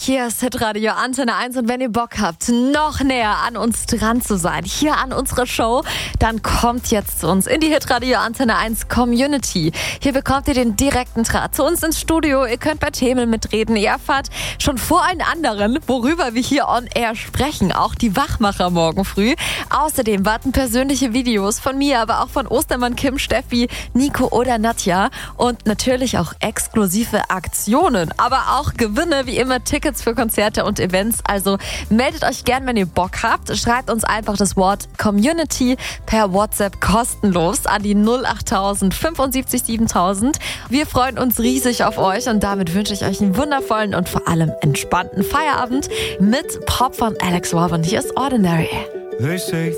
Hier ist Hitradio Antenne 1 und wenn ihr Bock habt, noch näher an uns dran zu sein, hier an unserer Show, dann kommt jetzt zu uns in die Hitradio Antenne 1 Community. Hier bekommt ihr den direkten Draht zu uns ins Studio, ihr könnt bei Themen mitreden, ihr erfahrt schon vor allen anderen, worüber wir hier on air sprechen, auch die Wachmacher morgen früh. Außerdem warten persönliche Videos von mir, aber auch von Ostermann, Kim, Steffi, Nico oder Nadja und natürlich auch exklusive Aktionen, aber auch Gewinne, wie immer Tickets für Konzerte und Events. Also meldet euch gern, wenn ihr Bock habt. Schreibt uns einfach das Wort Community per WhatsApp kostenlos an die 08000 75 7000. Wir freuen uns riesig auf euch und damit wünsche ich euch einen wundervollen und vor allem entspannten Feierabend mit Pop von Alex Warburton. Hier ist Ordinary. They say